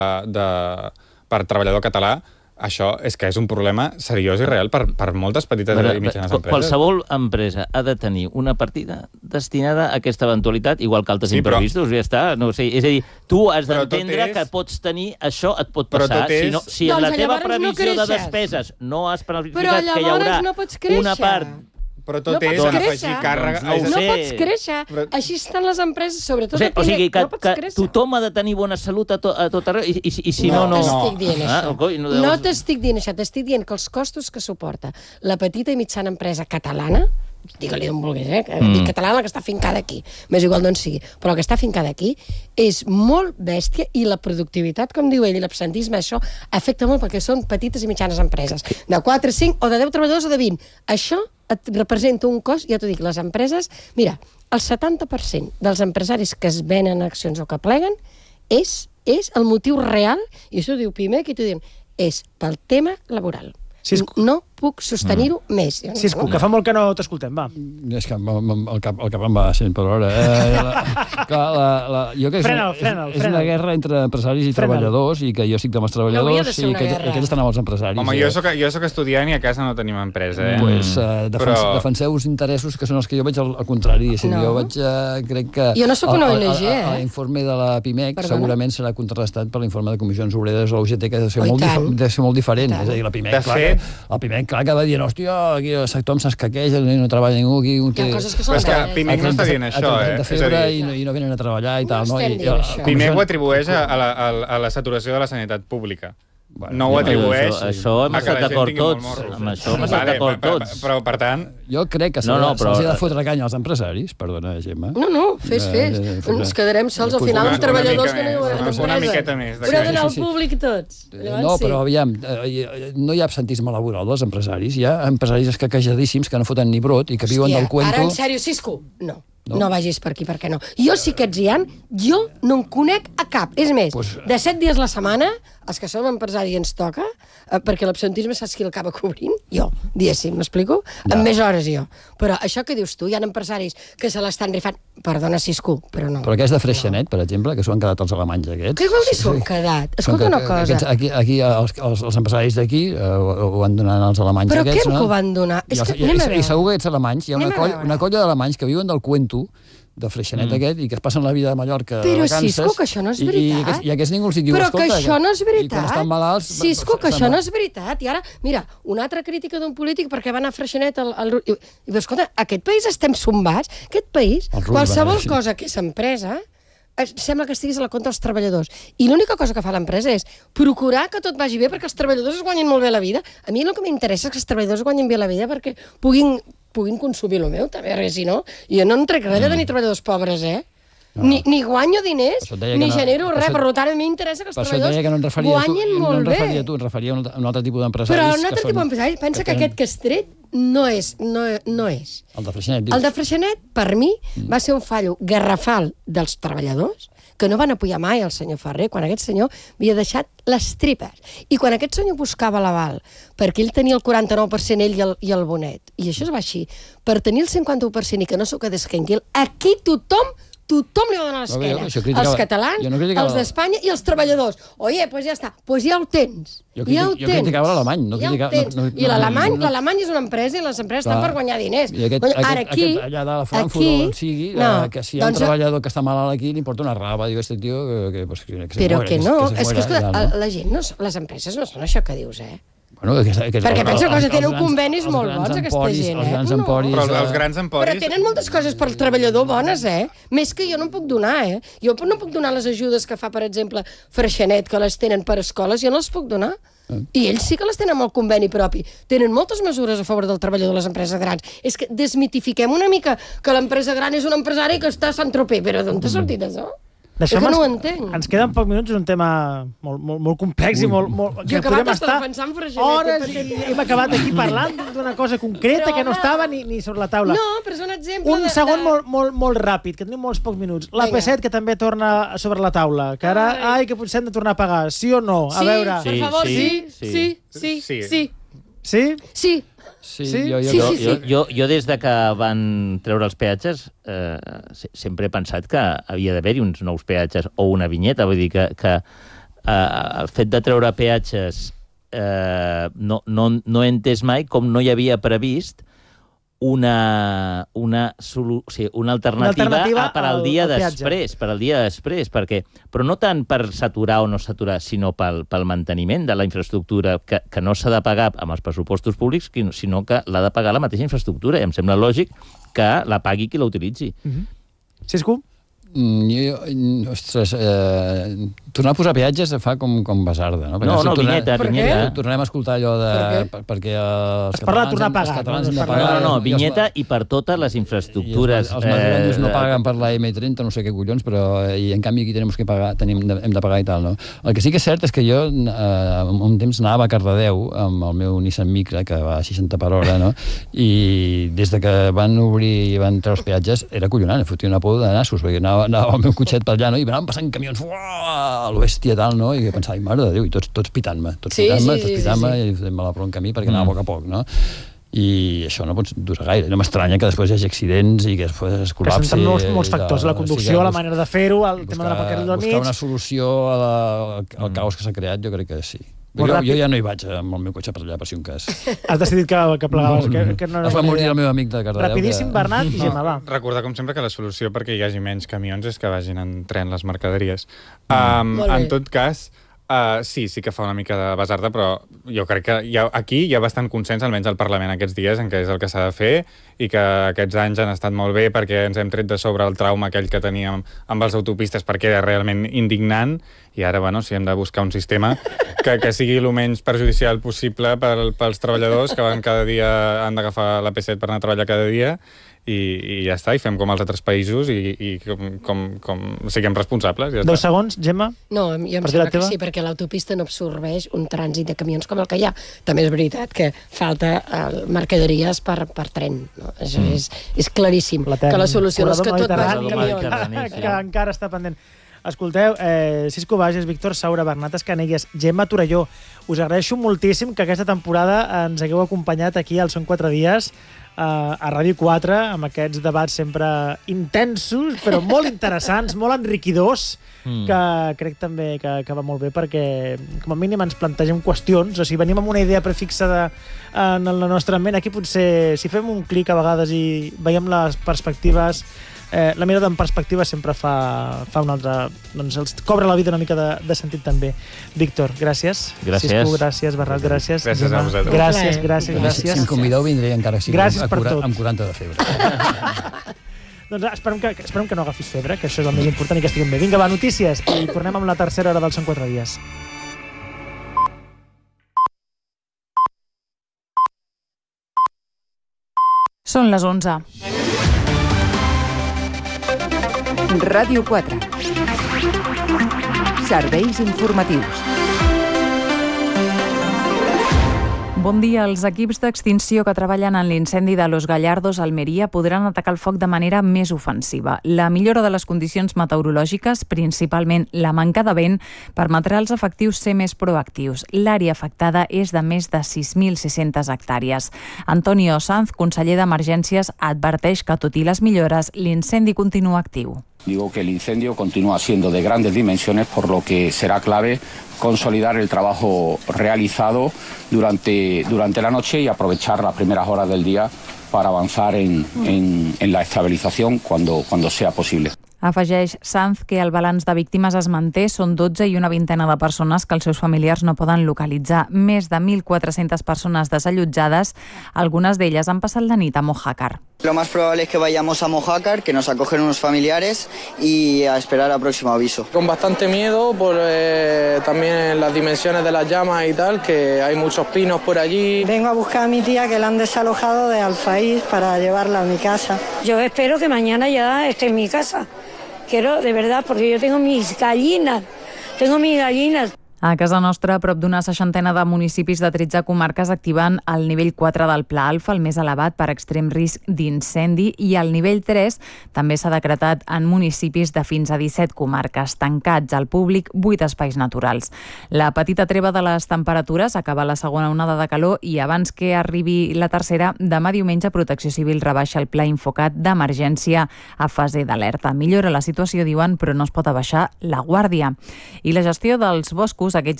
per treballador català, això és que és un problema seriós i real per moltes petites i mitjanes empreses. Qualsevol empresa ha de tenir una partida destinada a aquesta eventualitat, igual que altres imprevistos, ja està. No sé, és a dir, tu has d'entendre que pots tenir això, et pot passar. Si en la teva previsió de despeses no has planificat que hi haurà una part... Però tot és afegir càrrega... No pots créixer. Així estan les empreses, sobretot a PIMEC. O sigui, que tothom ha de tenir bona salut a tot arreu, i si no... No t'estic dient això. No t'estic dient això. T'estic dient que els costos que suporta la petita i mitjana empresa catalana, digue-li d'on vulguis, dic catalana, la que està fincada aquí, m'és igual d'on sigui, però la que està fincada aquí és molt bèstia, i la productivitat, com diu ell, i l'absentisme, això afecta molt perquè són petites i mitjanes empreses, de 4, 5 o de 10 treballadors o de 20. Això et representa un cost, ja t'ho dic, les empreses... Mira, el 70% dels empresaris que es venen accions o que pleguen és el motiu real, i això ho diu PIMEC, i t'ho diuen, és pel tema laboral. No puc sostenir-ho més. Cisco, que fa molt que no t'escoltem, va. És que el cap em va 100 per hora. Jo crec que és una guerra entre empresaris i treballadors, i que jo estic amb els treballadors i que aquests estan amb els empresaris. Home, jo soc estudiant i a casa no tenim empresa. Doncs defenseu els interessos, que són els que jo veig al contrari. Jo crec que... Jo no soc una ONG, l'informe de la PIMEC segurament serà contrastat per l'informe de Comissions Obreres o l'UGT, que ha de ser molt diferent. És a dir, la PIMEC, clar que va dient, hòstia, aquí el sector em s'escaqueja, no treballa ningú, aquí... Hi ha coses que són... Però és que PIMEC no està dient això, de febre i no venen a treballar i tal. No estem dient això. PIMEC ho atribueix a la saturació de la sanitat pública. No ho atribueix... Això hem estat d'acord tots. Amb això hem estat d'acord tots. Però, per tant... Jo crec que se'ls ha de fotre canya als empresaris, perdona, Gemma. No, fes. Ens quedarem sols al final amb treballadors que no hi haurà empresa. Una miqueta més. Però d'anar al públic tots. No, però aviam, no hi ha absentisme laboral dels empresaris. Hi ha empresaris escaquejadíssims que no foten ni brot i que viuen del cuento... Ara, en sèrio, Cisco, no vagis per aquí, perquè no. Jo sí que ets hi han, jo no en conec a cap. És més, de 7 dies la setmana, els que som empresaris ens toca, perquè l'absentisme saps qui l'acaba cobrint? Jo, diguéssim, m'explico? Amb més hores jo. Però això que dius tu, hi ha empresaris que se l'estan rifant. Perdona, Cisco, però no. Però aquests de Freixenet, per exemple, que s'ho han quedat els alemanys aquests... Què vol dir s'ho han quedat? Escolta una cosa. Aquí els empresaris d'aquí ho van donar als alemanys aquests, no? Però què que ho van donar? I segur que aquests alemanys, hi ha una colla d'alemanys que viuen del cuento de Freixenet aquest, i que es passen la vida a Mallorca de vacances. Però, Cisco, que això no és veritat. I aquests ningú els diu, escolta... Però que això no és veritat. I quan estan malalts... Cisco, que això no és veritat. I ara, mira, una altra crítica d'un polític perquè va anar a Freixenet... I escolta, aquest país estem sombats. Aquest país, qualsevol cosa que és empresa... sembla que estiguis a la compte dels treballadors. I l'única cosa que fa l'empresa és procurar que tot vagi bé perquè els treballadors es guanyin molt bé la vida. A mi el que m'interessa és que els treballadors guanyin bé la vida perquè puguin consumir el meu, també, perquè si no, jo no en trec res de tenir treballadors pobres, Ni guanyo diners, ni genero res, per tant a mi m'interessa que els treballadors guanyin molt bé. No em referia a tu, em referia a un altre tipus d'empresaris. Però un altre tipus d'empresaris, pensa que aquest que has tret no és. El de Freixenet, dius? El de Freixenet, per mi, va ser un fallo garrafal dels treballadors, que no van apoyar mai el senyor Ferrer, quan aquest senyor havia deixat les tripes. I quan aquest senyor buscava l'aval, perquè ell tenia el 49% ell i el Bonet, i això es va així, per tenir el 51% i que no s'ho quedés tranquil, aquí tothom li va donar l'esquena. Els catalans, els d'Espanya i els treballadors. Oye, pues ja està. Pues ja ho tens. Jo criticava l'alemany. I l'alemany és una empresa i les empreses estan per guanyar diners. Ara aquí... Allà de Frankfurt o on sigui, que si hi ha un treballador que està malalt aquí, li importa una raba. Diu, este tio... Però que no. És que, escolta, la gent, les empreses no són això que dius, Perquè pensa que tenen convenis molt bons, aquesta gent, Els grans emporis... Però els grans emporis... Però tenen moltes coses per al treballador bones, Més que jo no en puc donar, Jo no puc donar les ajudes que fa, per exemple, Freixenet, que les tenen per escoles, jo no les puc donar. I ells sí que les tenen amb el conveni propi. Tenen moltes mesures a favor del treballador de les empreses grans. És que desmitifiquem una mica que l'empresa gran és un empresari que està a Sant-Tropez. Però d'on t'ha sortit això? És que no ho entenc. Ens queden pocs minuts, és un tema molt complex i molt... Jo he acabat defensant Freixenet. Hores i hem acabat aquí parlant d'una cosa concreta que no estava ni sobre la taula. No, però és un exemple... Un segon molt ràpid, que tenim molts pocs minuts. La P7, que també torna sobre la taula, que ara, que potser hem de tornar a pagar. Sí o no? A veure... Sí, per favor, sí. Sí? Sí. Jo des de que van treure els peatges sempre he pensat que havia d'haver-hi uns nous peatges o una vinyeta, vull dir que el fet de treure peatges no he entès mai com no hi havia previst una alternativa per al dia després, però no tant per saturar o no saturar, sinó pel manteniment de la infraestructura, que no s'ha de pagar amb els pressupostos públics, sinó que l'ha de pagar la mateixa infraestructura, i em sembla lògic que la pagui qui la utilitzi. Siscu? Ostres, tornar a posar peatges fa com basarda, no? No, vinyeta. Tornem a escoltar allò de... perquè els catalans hem de pagar... No, vinyeta i per totes les infraestructures. Els madrilenys no paguen per la M30, no sé què collons, però i en canvi aquí hem de pagar i tal, no? El que sí que és cert és que jo un temps anava a Cardedeu amb el meu Nissan Micra, que va a 60 per hora, no? I des de que van obrir i van treure els peatges era collonant, fotia una por de nassos, perquè anava el meu cotxet per allà, no? I anaven passant camions a l'oestia tal, no? I pensava, mare de Déu, i tots pitant-me, i fent-me la bronca a mi perquè anava a poc a poc, no? I això no pots durar gaire. No m'estranya que després hi hagi accidents i que després es col·lapsi. Que són molts factors, la conducció, la manera de fer-ho, el tema de l'aparcament del mig... Buscar una solució al caos que s'ha creat, jo crec que sí. Jo ja no hi vaig amb el meu cotxe per allà, per si un cas. Has decidit que plegaves. Es va morir el meu amic de Cardedeu. Rapidíssim, Bernat i Gemma, va. Recordar, com sempre, que la solució perquè hi hagi menys camions és que vagin en tren les mercaderies. En tot cas, sí que fa una mica de basarda, però jo crec que aquí hi ha bastant consens, almenys al Parlament aquests dies, en què és el que s'ha de fer, i que aquests anys han estat molt bé perquè ens hem tret de sobre el trauma aquell que teníem amb les autopistes, perquè era realment indignant, i ara, si hem de buscar un sistema que sigui el menys perjudicial possible pels treballadors que cada dia han d'agafar la P7 per anar a treballar cada dia, i ja està, i fem com els altres països i com siguem responsables. Ja 2 segons, Gemma? No, jo em sembla que sí, perquè l'autopista no absorbeix un trànsit de camions com el que hi ha. També és veritat que falta mercaderies per tren. No? Això és claríssim, que la solució no és que tot vagi en camions. Que encara està pendent. Escolteu, Siscu Bages, Víctor Saura, Bernat Escanelles, Gemma Torelló, us agraeixo moltíssim que aquesta temporada ens hagueu acompanyat aquí al Són 4 dies a Ràdio 4, amb aquests debats sempre intensos, però molt interessants, molt enriquidors, que crec també que va molt bé perquè com a mínim ens plantegem qüestions, o sigui, venim amb una idea prefixada en la nostra ment. Aquí potser, si fem un clic a vegades i veiem les perspectives, la mirada en perspectiva sempre fa una altra... Doncs els cobra la vida una mica de sentit també. Víctor, gràcies. Siscu, gràcies. Bernat, gràcies. Gràcies a vosaltres. Gràcies. Si em convideu vindré encara que sigui amb 40 de febre. Doncs esperem que no agafis febre, que això és el més important i que estiguem bé. Vinga, va, notícies. I tornem amb la tercera hora del Són 4 dies. Són les 11. Ràdio 4. Serveis informatius. Bon dia. Els equips d'extinció que treballen en l'incendi de Los Gallardos a Almeria podran atacar el foc de manera més ofensiva. La millora de les condicions meteorològiques, principalment la manca de vent, permetrà als efectius ser més proactius. L'àrea afectada és de més de 6.600 hectàrees. Antonio Sanz, conseller d'Emergències, adverteix que, tot i les millores, l'incendi continua actiu. Digo que el incendio continúa siendo de grandes dimensiones, por lo que será clave consolidar el trabajo realizado durante la noche y aprovechar las primeras horas del día para avanzar en la estabilización cuando sea posible. Afegeix Sanz que el balanç de víctimes es manté, són 12 i una vintena de persones que els seus familiars no poden localitzar. Més de 1.400 persones desallotjades, algunes d'elles han passat la nit a Mojácar. Lo más probable es que vayamos a Mojácar, que nos acogen unos familiares y a esperar al próximo aviso. Con bastante miedo por también las dimensiones de las llamas y tal, que hay muchos pinos por allí. Vengo a buscar a mi tía que la han desalojado de Alfaís para llevarla a mi casa. Yo espero que mañana ya esté en mi casa. Quiero, de verdad, porque yo tengo mis gallinas. A casa nostra, prop d'una 60 de municipis de 13 comarques activen el nivell 4 del Pla Alfa, el més elevat per extrem risc d'incendi, i el nivell 3 també s'ha decretat en municipis de fins a 17 comarques, tancats al públic 8 espais naturals. La petita treva de les temperatures acaba la segona onada de calor i abans que arribi la tercera, demà diumenge Protecció Civil rebaixa el pla Infocat d'emergència a fase d'alerta. Millora la situació, diuen, però no es pot abaixar la guàrdia. I la gestió dels boscos, aquests